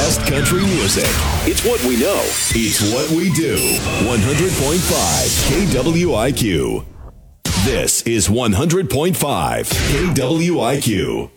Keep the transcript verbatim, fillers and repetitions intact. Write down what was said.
best country music. It's what we know. It's what we do. one hundred point five K W I Q. This is one hundred point five K W I Q.